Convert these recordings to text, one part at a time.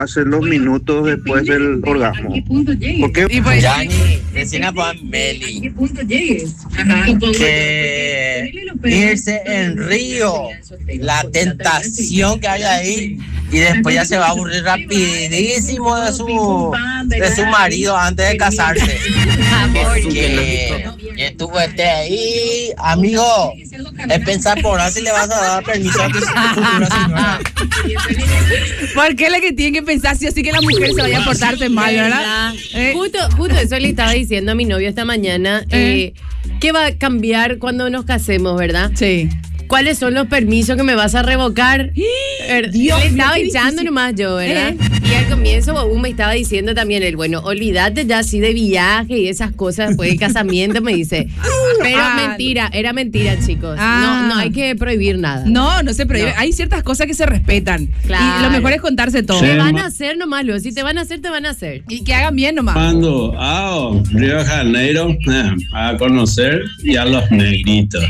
hace los minutos después del orgasmo. ¿Por qué? Y pues, Yani, decina por Meli que irse en río, la tentación que hay ahí, y después ya se va a aburrir rapidísimo de su marido antes de casarse. Que tú estés ahí, amigo, es pensar por ahora si le vas a dar permiso a tu futura señora. ¿por qué es la que tiene que pensar si así que la mujer se vaya a portarse mal, verdad? Justo eso le estaba diciendo a mi novio esta mañana. ¿Qué va a cambiar cuando nos casemos, verdad? Sí. ¿Cuáles son los permisos que me vas a revocar? Dios, le estaba qué echando difícil. nomás yo, ¿verdad? Y al comienzo Bobú me estaba diciendo también él, bueno, olvídate ya así de viaje y esas cosas después del casamiento, me dice. Pero era mentira, chicos. No hay que prohibir nada. No se prohíbe. No. Hay ciertas cosas que se respetan. Claro. Y lo mejor es contarse todo. Te van a hacer nomás, Luego. Si te van a hacer, te van a hacer. Y que hagan bien nomás. Cuando Río de Janeiro a conocer y a los negritos.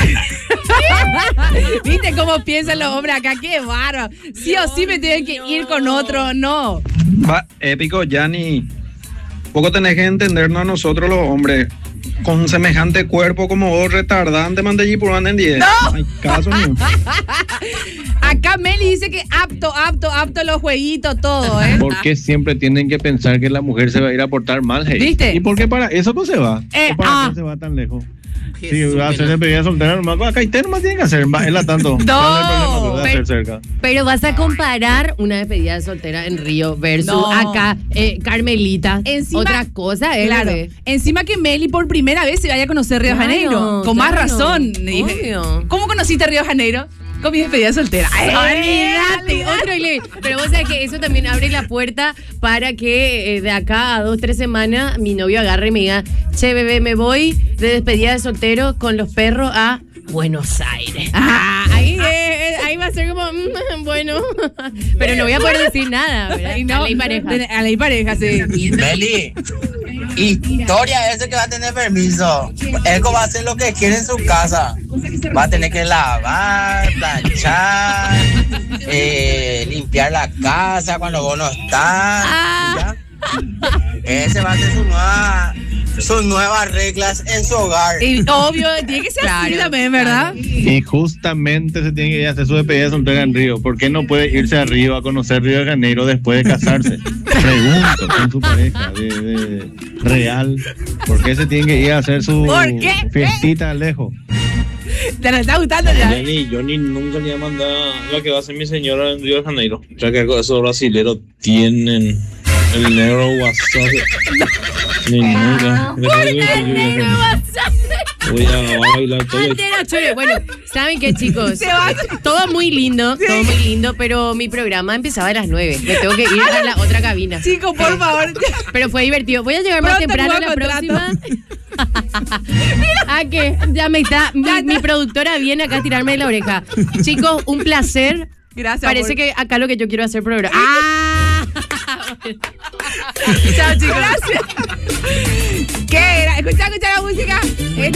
¿Viste cómo piensan los hombres acá? ¡Qué bárbaro! Sí o sí me tienen que ir con otro, no. Va, épico, Yani. Poco tenés que entendernos a nosotros los hombres. Con semejante cuerpo como vos, retardante, mandé por en 10. ¡No! Hay caso ni. Acá Meli dice que apto los jueguitos, todo, ¿eh? ¿Por qué siempre tienen que pensar que la mujer se va a ir a portar mal, hey? ¿Viste? ¿Y por qué para eso no se va? ¿O para qué se va tan lejos? Si va a hacer despedida soltera, nomás acá y nomás tiene que hacer, él la tanto. No, ¿Cuál es el problema de hacer cerca? Pero vas a comparar una despedida de soltera en Río versus acá Carmelita. Encima, otra cosa, claro. bebé. Encima que Meli por primera vez se vaya a conocer Río de Janeiro. Con más razón. Obvio. ¿Cómo conociste Río de Janeiro? Con mi despedida soltera. Olvídate, otro ile. Pero vos sabés que eso también abre la puerta para que de acá a 2-3 semanas mi novio agarre y me diga, che, bebé, me voy de despedida de soltero con los perros a Buenos Aires. Ahí va a ser como, bueno. Pero no voy a poder decir nada, ¿verdad? No, a ley pareja. A ley pareja, sí. Meli, historia ese que va a tener permiso. Él va a hacer lo que quiere en su casa. Va a tener que lavar, planchar, limpiar la casa cuando vos no estás. ¿Ya? Ese va a ser sus nuevas reglas en su hogar. Y obvio, tiene que ser así también, ¿verdad? Y justamente se tiene que ir a hacer su despedida soltera en Río. ¿Por qué no puede irse a Río a conocer Río de Janeiro después de casarse? Pregunto con su pareja de real. ¿Por qué se tiene que ir a hacer su fiestita lejos? ¿Te lo está gustando ya? Yo ni nunca le he mandado lo que va a hacer mi señora en Río de Janeiro. Ya que esos brasileros tienen el negro WhatsApp. Ni nunca. Voy a bailar todo. Bueno, ¿saben qué, chicos? Todo muy lindo, pero mi programa empezaba a las 9. Me tengo que ir a la otra cabina. Chicos, por favor. Pero fue divertido. Voy a llegar más temprano la próxima. Que ya me está. Mi productora viene acá a tirarme de la oreja. Chicos, un placer. Gracias. Parece que acá lo que yo quiero hacer programa. Chao, chicos. Gracias. ¿Qué era? Escucha la música.